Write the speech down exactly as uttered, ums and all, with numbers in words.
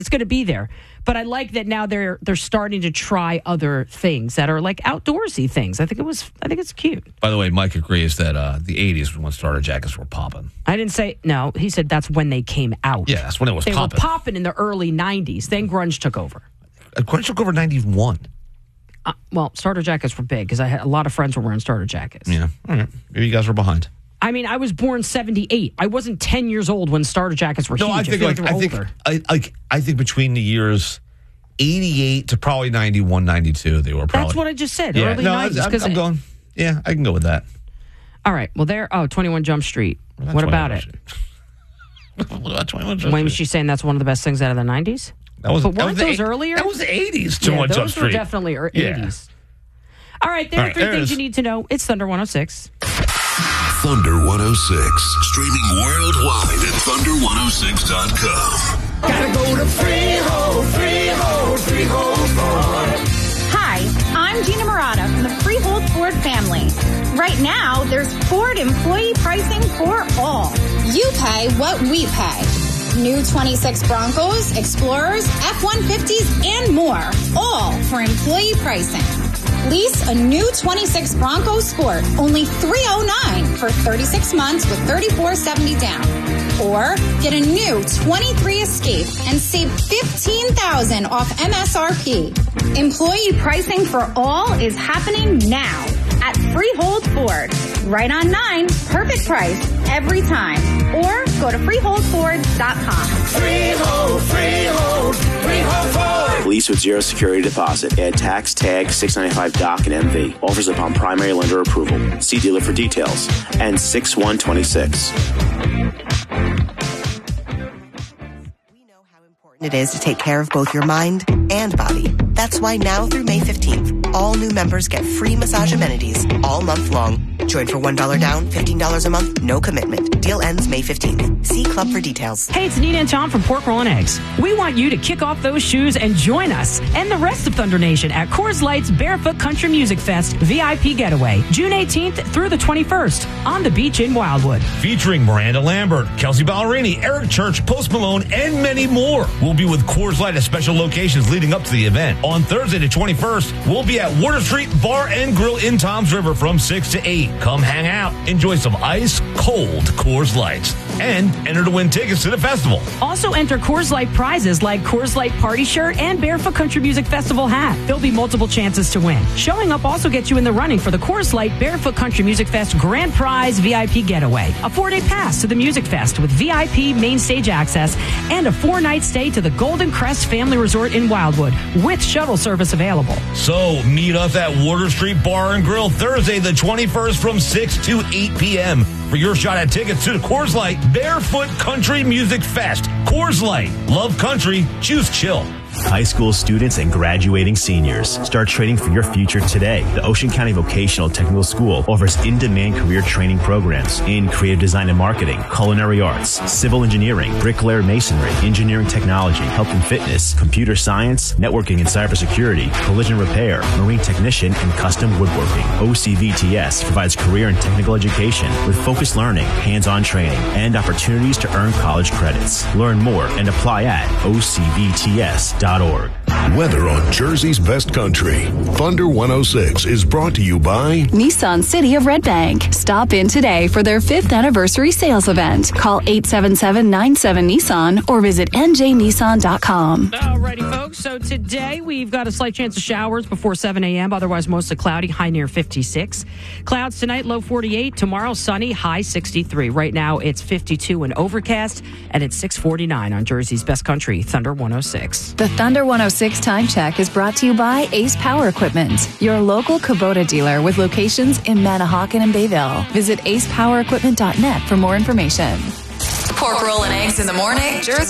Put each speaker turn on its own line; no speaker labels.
It's going to be there. But I like that now they're they're starting to try other things that are like outdoorsy things. I think it was I think it's cute.
By the way, Mike agrees that uh, the eighties was when starter jackets were popping.
I didn't say no. He said that's when they came out.
Yeah, that's when it was
they
popping.
They were popping in the early nineties. Then grunge took over.
Uh, grunge took over ninety-one.
Uh, well, starter jackets were big because I had a lot of friends were wearing starter jackets.
Yeah, all right. Maybe you guys were behind.
I mean, I was born seventy-eight. I wasn't ten years old when starter jackets were
no,
huge.
I think
I,
like,
like
I think I, like I think between the years eighty-eight to probably ninety-one, ninety-two, they were probably.
That's what I just said.
Yeah,
Early
no,
nineties.
I'm, I'm going. Yeah, I can go with that.
All right. Well, there. Oh, twenty-one Jump Street. What, what about it?
What about twenty-one Jump
Wayne, was
Street?
she saying that's one of the best things out of the nineties?
That was.
But
that
weren't
was
those
the,
earlier?
That was the eighties.
Yeah,
twenty-one
those
Jump Street.
were definitely er-
yeah.
eighties. All right. There
All
are
right,
three
there
things
it
you
is.
need to know. It's Thunder one oh six.
Thunder one oh six. Streaming worldwide at thunder one oh six dot com.
Gotta go to Freehold, Freehold, Freehold Ford.
Hi, I'm Gina Murata from the Freehold Ford family. Right now, there's Ford employee pricing for all.
You pay what we pay. New twenty-six Broncos, Explorers, F one fifties, and more. All for employee pricing. Lease a new twenty-six Bronco Sport, only three hundred nine dollars for thirty-six months with thirty-four seventy down. Or get a new twenty-three Escape and save fifteen thousand dollars off M S R P.
Employee pricing for all is happening now at Freehold Ford. Right on nine, perfect price every time. Or go to freehold ford dot com.
Freehold, Freehold, Freehold Ford.
Lease with zero security deposit. Add tax, tag, six ninety-five D O C, and M V. Offers upon primary lender approval. See dealer for details. And six one two six.
It is to take care of both your mind and body. That's why now through May fifteenth, all new members get free massage amenities all month long. Join for one dollar down, fifteen dollars a month, no commitment. Deal ends May fifteenth. See Club for details.
Hey, it's Nina and Tom from Pork Roll and Eggs. We want you to kick off those shoes and join us and the rest of Thunder Nation at Coors Light's Barefoot Country Music Fest V I P Getaway, June eighteenth through the twenty-first on the beach in Wildwood.
Featuring Miranda Lambert, Kelsey Ballerini, Eric Church, Post Malone, and many more. We'll be with Coors Light at special locations leading up to the event. On Thursday the twenty-first, we'll be at Water Street Bar and Grill in Toms River from six to eight. Come hang out, enjoy some ice-cold Coors Lights, and enter to win tickets to the festival.
Also enter Coors Light prizes like Coors Light Party Shirt and Barefoot Country Music Festival hat. There'll be multiple chances to win. Showing up also gets you in the running for the Coors Light Barefoot Country Music Fest Grand Prize V I P Getaway, a four-day pass to the Music Fest with V I P main stage access, and a four-night stay to the Golden Crest Family Resort in Wildwood with shuttle service available.
So meet us at Water Street Bar and Grill Thursday the twenty-first from six to eight p.m. for your shot at tickets to the Coors Light Barefoot Country Music Fest. Coors Light. Love country. Choose chill.
High school students and graduating seniors. Start training for your future today. The Ocean County Vocational Technical School offers in-demand career training programs in creative design and marketing, culinary arts, civil engineering, bricklayer masonry, engineering technology, health and fitness, computer science, networking and cybersecurity, collision repair, marine technician, and custom woodworking. O C V T S provides career and technical education with focused learning, hands-on training, and opportunities to earn college credits. Learn more and apply at O C V T S dot org.
Weather on Jersey's best country. Thunder one oh six is brought to you by
Nissan City of Red Bank. Stop in today for their fifth anniversary sales event. Call eight seven seven, nine seven, Nissan or visit N J Nissan dot com.
Alrighty, folks. So today we've got a slight chance of showers before seven a.m. Otherwise, mostly cloudy, high near fifty-six. Clouds tonight, low forty-eight. Tomorrow, sunny, high sixty-three. Right now, it's fifty-two and overcast, and it's six forty-nine on Jersey's best country, Thunder one oh six.
The Thunder one oh six Time Check is brought to you by Ace Power Equipment, your local Kubota dealer with locations in Manahawkin and Bayville. Visit ace power equipment dot net for more information.
Pork roll and eggs in the morning. Jersey